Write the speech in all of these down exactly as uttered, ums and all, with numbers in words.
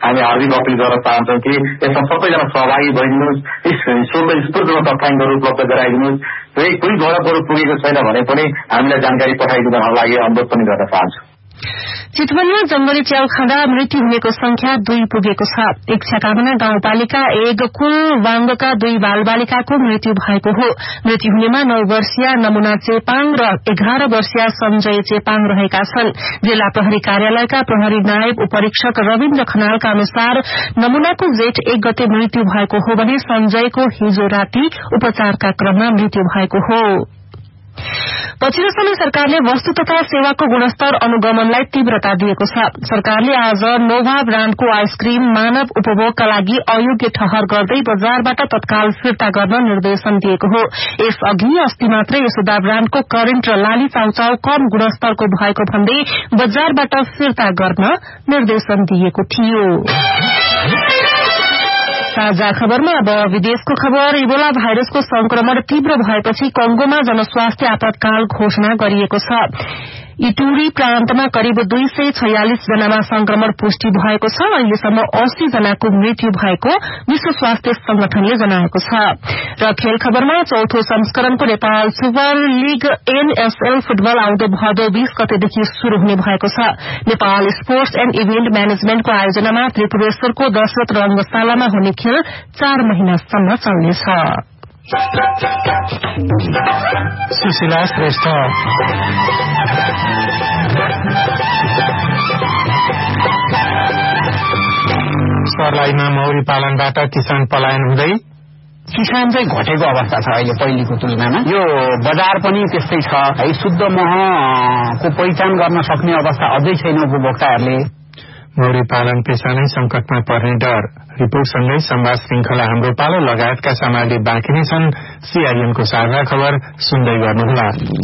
हामी हार्दिक अपील गर्न चाहन्छौँ कि यसमा सबैजना सहभागी भइदिनुहोस्, स्वतस्फूर्तमा तथ्याङ्कहरू उपलब्ध गराइदिनुहोस्। कोही गलतहरू पुगेको छैन भने पनि हामीलाई जानकारी पठाइदिनको लागि अनुरोध पनि गर्न चाहन्छु। चितवनमा जंगली च्याउ खाँदा मृत्यु हुनेको संख्या दुई पुगेको छ। इच्छाकामना गाउँपालिका एक कुल वाङ्गका दुई बालबालिकाको मृत्यु भएको हो। मृत्यु हुनेमा नौ वर्षीय नमुना चेपाङ र एघार वर्षीय सञ्जय चेपाङ रहेका छन्। जिल्ला प्रहरी कार्यालयका प्रहरी नायब उपरीक्षक रविन्द्र खनालका अनुसार नमुनाको जेठ एक गते मृत्यु भएको हो भने सञ्जयको हिजो राति उपचारका क्रममा मृत्यु भएको हो। पछिल्लो समय सरकारले वस्तु तथा सेवाको गुणस्तर अनुगमनलाई तीव्रता दिएको छ। सरकारले आज नोभा ब्राण्डको आइसक्रिम मानव उपभोगका लागि अयोग्य ठहर गर्दै बजारबाट तत्काल फिर्ता गर्न निर्देशन दिएको हो। यसअघि अस्ति मात्रै यशोदा ब्राण्डको करेन्ट र लाली चाउचाउ कम गुणस्तरको भएको भन्दै बजारबाट फिर्ता गर्न निर्देशन दिएको थियो। ताजा खबरमा अब विदेशको खबर। इबोला भाइरसको संक्रमण तीव्र भएपछि कंगोमा जनस्वास्थ्य आपतकाल घोषणा गरिएको छ। इटुरी प्रान्तमा करिब दुई सय छयालिस जनामा संक्रमण पुष्टि भएको छ। अहिलेसम्म अस्सी जनाको मृत्यु भएको विश्व स्वास्थ्य संगठनले जनाएको छ। र खेल खबरमा चौथो संस्करणको Nepal super league NSL football आउँदो भदौ बीस गतेदेखि शुरू हुने भएको छ। Nepal sports and event म्यानेजमेन्टको आयोजनामा त्रिपुरेश्वरको Dasharath रंगशालामा हुने खेल चार महिनासम्म चल्नेछ। सुशीला श्रेष्ठ सर्लाहीमा मौरी पालनबाट किसान पलायन हुँदै किसान चाहिँ घटेको अवस्था छ अहिले पहिलेको तुलनामा। यो बजार पनि त्यस्तै छ है। शुद्ध महको पहिचान गर्न सक्ने अवस्था अझै छैन उपभोक्ताहरूले। मौरी पालन पेशा नै संकटमा पर्ने डर। रिपोर्टसँगै संवाद श्रृंखला हाम्रो पालो लगायतका सामग्री बाँकी नै छन्। सीआईएनको साझा खबर सुन्दै गर्नुहोला।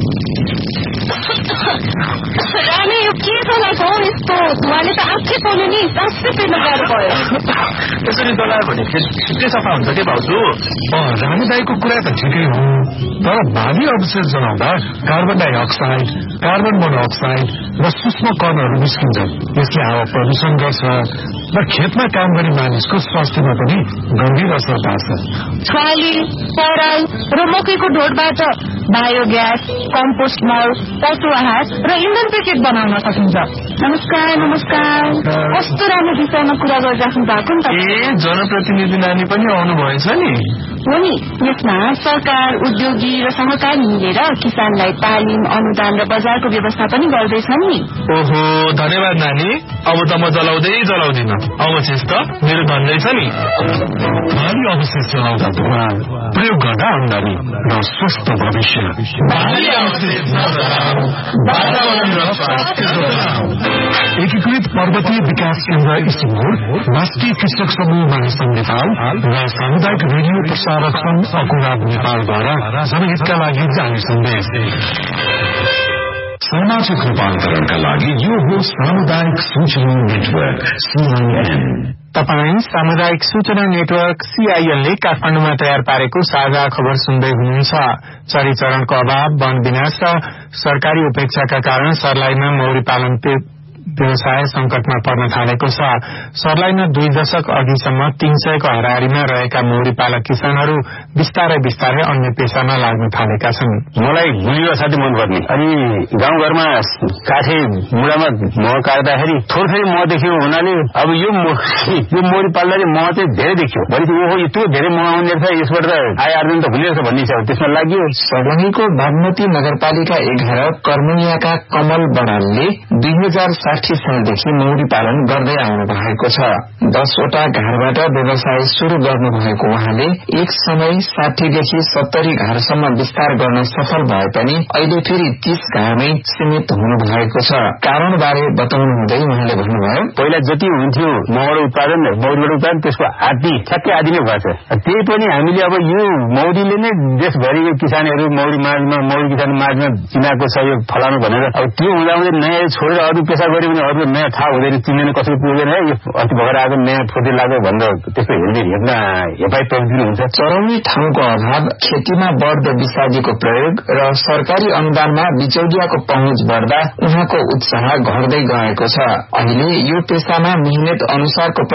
रानी यो के चलाएको हो यस्तो? धुवाले त आँखै पाउनु नि सासै पेर्न गाह्रो भयो। यसरी चलायो भने छिट्टै सफा हुन्छ के भाउजू? रानी दाईको कुरा त ठिकै हो, तर भावी अवशेष जलाउँदा कार्बन डाइअक्साइड, कार्बन मोनोअक्साइड र सूक्ष्म कणहरू निस्किन्छन्। यसले हावा प्रदूषण गर्छ र खेतमा काम गर्ने मानिसको स्वास्थ्यमा पनि गम्भीर असर पार्छ। छाली, पराल र मकैको ढोडबाट बायोग्यास, कम्पोस्ट मल, पशु आहार र इन्धन पेकेट बनाउन सकिन्छ। नमस्कार नमस्कार, कस्तो राम्रो विषयमा कुरा गरिराख्नु भएको नि त। ए जनप्रतिनिधि नानी पनि आउनु भएछ नि? हो नि। यसमा सरकार, उद्योगी र सहकारी मिलेर किसानलाई तालिम, अनुदान र बजारको व्यवस्था पनि गर्दैछन् नि। ओहो धन्यवाद नानी। अब त म जलाउँदै जलाउँदिन, अवशेष त मेरो धन्दै छ नि। भारी अवशेष जलाउँदा धुवा, प्रयोग गर्दा आमदानी र स्वस्थ भविष्य। एकीकृत पर्वतीय विकास केन्द्र इस्मोर, राष्ट्रिय कृषक समूह महासंघ नेपाल र सामुदायिक रेडियो प्रसारक संघ अकुराब नेपालद्वारा जनहितका लागि जारी सन्देश। सामाजिक रूपान्तरणका लागि यो हो सामुदायिक सूचना नेटवर्क सीआईएन। तपाईं सामुदायिक सूचना नेटवर्क सीआईएनले काठमाडौँमा तयार पारेको साझा खबर सुन्दै हुनुहुन्छ। चरीचरणको अभाव, वन विनाश र सरकारी उपेक्षाका कारण सर्लाहीमा मौरी पालन व्यवसाय संकटमा पर्न थालेको छ। सर्लाहीमा दुई दशक अघिसम्म तीन सयको हाराहारीमा रहेका मौरी पालक किसानहरू बिस्तारै बिस्तारै अन्य पेशामा लाग्न थालेका छन्। मलाई गुलियो साथै मनपर्ने, अनि गाउँघरमा काठे मुढामा मह काट्दाखेरि थोरै थोरै मह देखियो हुनाले अब यो यो मौरी पाल्दाखेरि मह चाहिँ धेरै देखियो। भनेपछि ओहो यत्रो धेरै मह आउने रहेछ, यसबाट त आय आर्जन त हुने रहेछ भन्ने छ, त्यसमा लाग्यो। सर्लाहीको बागमती नगरपालिका एघार कर्मनियाका कमल बरालले दुई हजार साठी सालदेखि मौरी पालन गर्दै आउनु भएको छ। दसवटा घरबाट व्यवसाय शुरू गर्नु भएको उहाँले एक समय साठीदेखि सत्तरी घरसम्म विस्तार गर्न सफल भए पनि अहिले फेरि तीस घरमै सीमित हुनु भएको छ। कारणबारे बताउनु हुँदै उहाँले भन्नुभयो, पहिला जति हुन्थ्यो मौरी उत्पादन मौरीबाट उत्पादन त्यसको आधी ठ्याक्कै आधी नै भएको छ। त्यही पनि हामीले अब यो मौरीले नै देशभरिको किसानहरू मौरी माझमा मौरी किसान माझमा चिनाएको छ यो फलानु भनेर, अब त्यो हुँदा हुँदै नयाँ छोडेर अरू पेसा गऱ्यो भने अरू नयाँ थाहा हुँदैन, चिन्दैन, कसरी पुग्दैन। है यो अस्ति भर्खर आएको नयाँ फुटे लाग्यो भनेर त्यस्तो हेर्दै हेर्न हेपाइ प्रवृत्ति हुन्छ। चराउने ठाउँको अभाव, खेतीमा बढ्दो विषादीको प्रयोग र सरकारी अनुदानमा बिचौलियाको पहुँच बढ्दा उहाँको उत्साह घट्दै गएको छ। अहिले यो पेसामा मेहनत अनुसारको